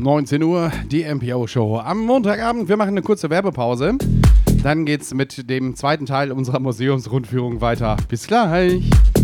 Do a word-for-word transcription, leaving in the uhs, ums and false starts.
neunzehn Uhr, die M P O-Show am Montagabend. Wir machen eine kurze Werbepause. Dann geht's mit dem zweiten Teil unserer Museumsrundführung weiter. Bis gleich.